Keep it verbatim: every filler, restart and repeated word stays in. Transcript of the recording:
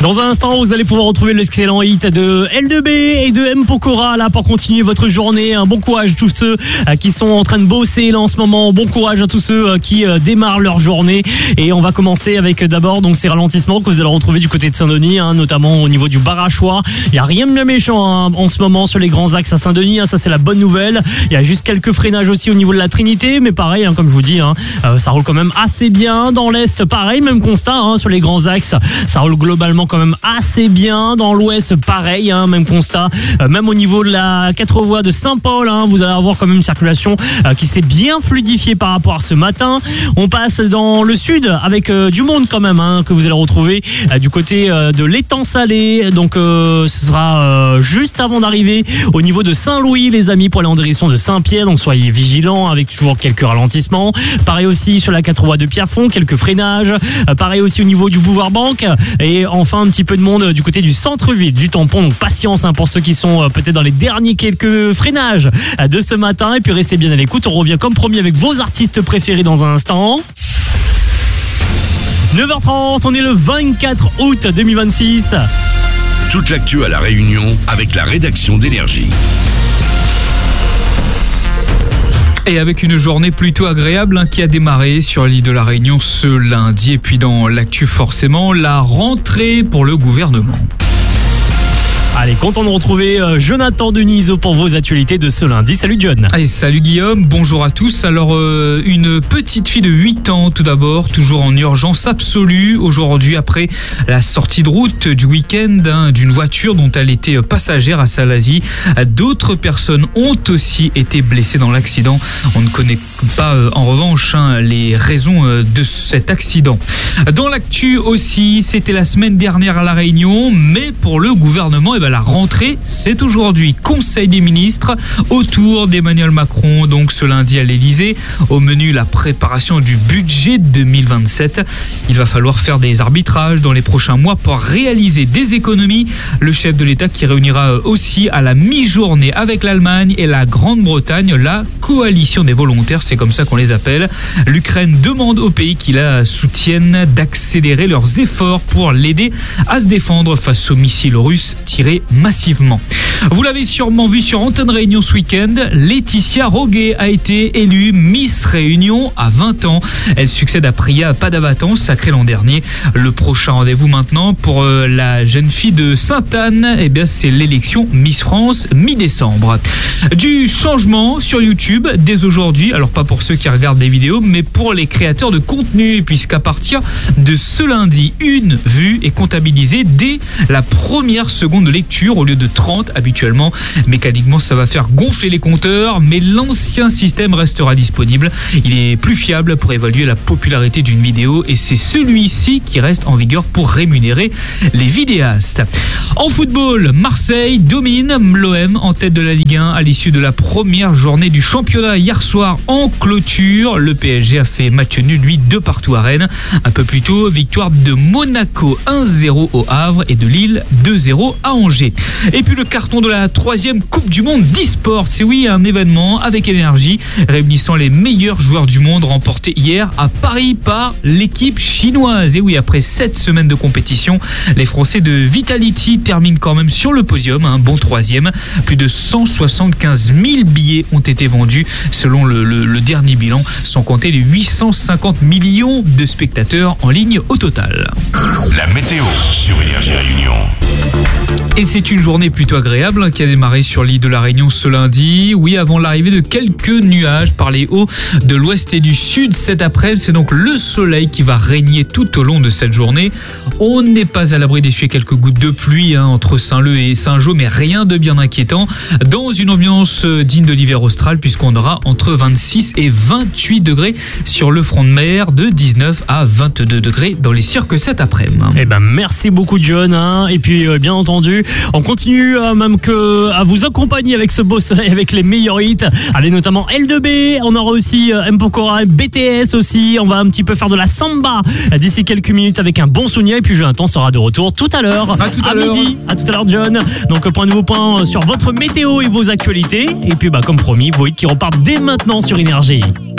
Dans un instant, vous allez pouvoir retrouver l'excellent hit de L deux B et de M. Pokora là pour continuer votre journée. Un bon courage à tous ceux qui sont en train de bosser là en ce moment. Bon courage à tous ceux qui démarrent leur journée. Et on va commencer avec d'abord donc ces ralentissements que vous allez retrouver du côté de Saint-Denis, hein, notamment au niveau du Barachois. Il n'y a rien de bien méchant hein, en ce moment sur les grands axes à Saint-Denis. Hein, ça c'est la bonne nouvelle. Il y a juste quelques freinages aussi au niveau de la Trinité, mais pareil, hein, comme je vous dis, hein, euh, ça roule quand même assez bien. Dans l'Est, pareil, même constat hein, sur les grands axes. Ça roule globalement quand même assez bien. Dans l'Ouest, pareil, hein, même constat. Euh, même au niveau de la quatre voies de Saint-Paul, hein, vous allez avoir quand même une circulation euh, qui s'est bien fluidifiée par rapport à ce matin. On passe dans le Sud avec euh, du monde quand même, hein, que vous allez retrouver euh, du côté euh, de l'étang Salé. Donc, euh, ce sera euh, juste avant d'arriver au niveau de Saint-Louis, les amis, pour aller en direction de Saint-Pierre. Donc, soyez vigilants avec toujours quelques ralentissements. Pareil aussi sur la quatre voies de Pierrefonds, quelques freinages. Euh, pareil aussi au niveau du boulevard Banque. Et enfin, un petit peu de monde du côté du centre-ville, du tampon. Donc, patience hein, pour ceux qui sont euh, peut-être dans les derniers quelques freinages euh, de ce matin. Et puis, restez bien à l'écoute. On revient comme promis avec vos artistes préférés dans un instant. neuf heures trente, on est le vingt-quatre août deux mille vingt-six. Toute l'actu à La Réunion avec la rédaction d'Énergie. Et avec une journée plutôt agréable hein, qui a démarré sur l'île de la Réunion ce lundi. Et puis dans l'actu forcément, la rentrée pour le gouvernement. Allez, content de retrouver Jonathan Denisot pour vos actualités de ce lundi. Salut John. Allez, salut Guillaume, bonjour à tous. Alors, euh, une petite fille de huit ans tout d'abord, toujours en urgence absolue aujourd'hui après la sortie de route du week-end hein, d'une voiture dont elle était passagère à Salazie. D'autres personnes ont aussi été blessées dans l'accident. On ne connaît pas euh, en revanche hein, les raisons euh, de cet accident. Dans l'actu aussi, c'était la semaine dernière à La Réunion, mais pour le gouvernement, eh ben, la rentrée, c'est aujourd'hui. Conseil des ministres autour d'Emmanuel Macron, donc ce lundi à l'Elysée. Au menu, la préparation du budget deux mille vingt-sept. Il va falloir faire des arbitrages dans les prochains mois pour réaliser des économies. Le chef de l'État qui réunira aussi à la mi-journée avec l'Allemagne et la Grande-Bretagne la coalition des volontaires, c'est comme ça qu'on les appelle. L'Ukraine demande aux pays qui la soutiennent d'accélérer leurs efforts pour l'aider à se défendre face aux missiles russes tirés massivement. Vous l'avez sûrement vu sur Antenne Réunion ce week-end, Laetitia Roguet a été élue Miss Réunion à vingt ans. Elle succède à Priya Padavatan, sacrée l'an dernier. Le prochain rendez-vous maintenant pour la jeune fille de Sainte-Anne, eh bien c'est l'élection Miss France mi-décembre. Du changement sur YouTube dès aujourd'hui, alors pas pour ceux qui regardent des vidéos, mais pour les créateurs de contenu, puisqu'à partir de ce lundi, une vue est comptabilisée dès la première seconde de lecture au lieu de trente habituellement. Mécaniquement, ça va faire gonfler les compteurs, mais l'ancien système restera disponible. Il est plus fiable pour évaluer la popularité d'une vidéo et c'est celui-ci qui reste en vigueur pour rémunérer les vidéastes. En football, Marseille domine l'O M en tête de la Ligue un à l'issue de la première journée du championnat hier soir en clôture. Le P S G a fait match nul, lui, de partout à Rennes. Un peu plus tôt, victoire de Monaco un zéro au Havre et de Lille deux zéro à Angers. Et puis le carton de la troisième Coupe du Monde d'e-sport. C'est oui, un événement avec énergie réunissant les meilleurs joueurs du monde remporté hier à Paris par l'équipe chinoise. Et oui, après sept semaines de compétition, les Français de Vitality terminent quand même sur le podium, un bon troisième. Plus de cent soixante-quinze mille billets ont été vendus selon le, le, le dernier bilan, sans compter les huit cent cinquante millions de spectateurs en ligne au total. La météo sur Énergie Réunion. Et c'est une journée plutôt agréable qui a démarré sur l'île de la Réunion ce lundi. Oui, avant l'arrivée de quelques nuages par les hauts de l'ouest et du sud cet après-midi. C'est donc le soleil qui va régner tout au long de cette journée. On n'est pas à l'abri d'essuyer quelques gouttes de pluie hein, entre Saint-Leu et Saint-Jean, mais rien de bien inquiétant. Dans une ambiance digne de l'hiver austral, puisqu'on aura entre vingt-six et vingt-huit degrés sur le front de mer, de dix-neuf à vingt-deux degrés dans les cirques cet après-midi. Eh ben, merci beaucoup John. Hein. Et puis, euh, bien entendu, on continue euh, même que à vous accompagner avec ce beau soleil, avec les meilleurs hits. Allez, notamment L deux B. On aura aussi euh, M. Pokora, B T S aussi. On va un petit peu faire de la samba d'ici quelques minutes avec un bon souvenir. Et puis Jonathan sera de retour tout à l'heure. À tout à, à l'heure. midi. À tout à l'heure, John. Donc, point nouveau point sur votre météo et vos actualités. Et puis, bah, comme promis, vos hits qui repartent dès maintenant sur Énergie.